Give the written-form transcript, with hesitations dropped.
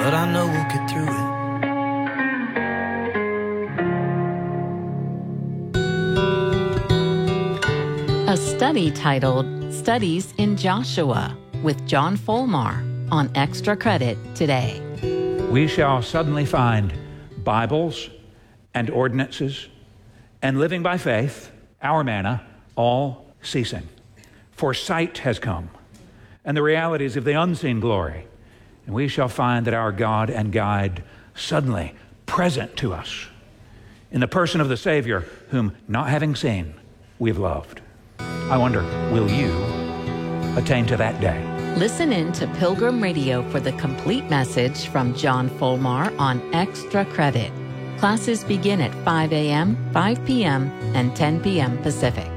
but I know we'll get through it. A study titled Studies in Joshua with John Folmar on Extra Credit today. We shall suddenly find Bibles and ordinances and living by faith, our manna, all ceasing. For sight has come, and the realities of the unseen glory, and we shall find that our God and guide suddenly present to us in the person of the Savior, whom not having seen, we have loved. I wonder, will you attain to that day? Listen in to Pilgrim Radio for the complete message from John Folmar on Extra Credit. Classes begin at 5 a.m., 5 p.m., and 10 p.m. Pacific.